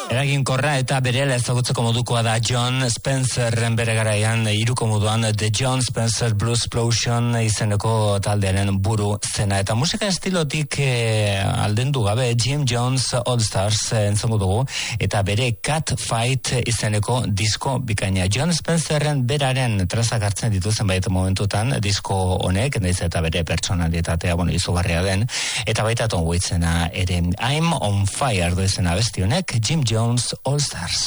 Eraginkorra eta berehala ezagutzeko modukoa da Jon Spencerren bere garaian hiruko moduan The Jon Spencer Blues Explosion izeneko taldearen buru zena. Eta musika estilotik aldendu gabe Jim Jones All Stars entzongo dugu eta bere Cat Fight izeneko disko bikaina. Jon Spencerren beraren trazak hartzen dituzen baita momentutan disko honek, naiz eta bere pertsonalitatea izugarria den, eta baita Tom Waitsena ere I'm on Fire du izena abesti honek, Jim Jones All Stars.